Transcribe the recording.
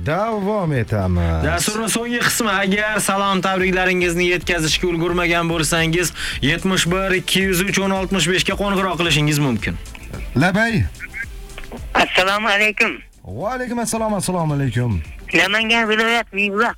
davom etamiz. Dasturning so'nggi qismi agar salom tabriklaringizni yetkazishga ulgurmagan bo'lsangiz 71 203 1065 ga qo'ng'iroq qilishingiz mumkin. Labay. Assalomu alaykum. Va alaykum assalom, assalomu alaykum. Namangan viloyat Mingbuloq